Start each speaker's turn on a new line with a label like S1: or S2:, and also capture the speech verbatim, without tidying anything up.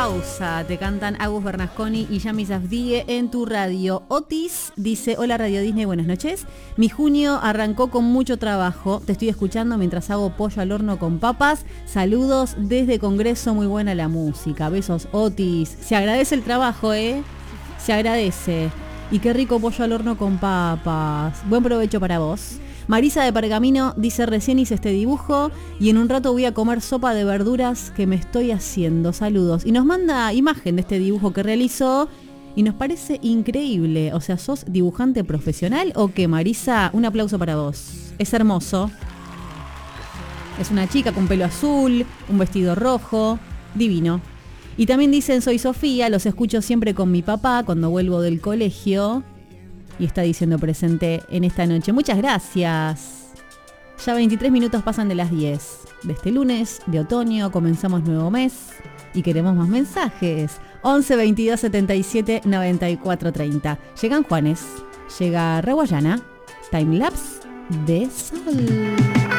S1: pausa. Te cantan Agus Bernasconi y Yami Safdie en tu radio. Otis dice, hola Radio Disney, buenas noches. Mi junio arrancó con mucho trabajo. Te estoy escuchando mientras hago pollo al horno con papas. Saludos desde Congreso, muy buena la música. Besos, Otis. Se agradece el trabajo, ¿eh? Se agradece. Y qué rico pollo al horno con papas. Buen provecho para vos. Marisa de Pergamino dice, recién hice este dibujo y en un rato voy a comer sopa de verduras que me estoy haciendo. Saludos. Y nos manda imagen de este dibujo que realizó y nos parece increíble. O sea, ¿sos dibujante profesional o qué, Marisa? Un aplauso para vos. Es hermoso. Es una chica con pelo azul, un vestido rojo, divino. Y también dicen, soy Sofía, los escucho siempre con mi papá cuando vuelvo del colegio. Y está diciendo presente en esta noche. Muchas gracias. Ya veintitrés minutos pasan de las diez. De este lunes de otoño comenzamos nuevo mes y queremos más mensajes. once veintidós setenta y siete noventa y cuatro treinta. Llegan Juanes, llega Reguayana, timelapse de sol.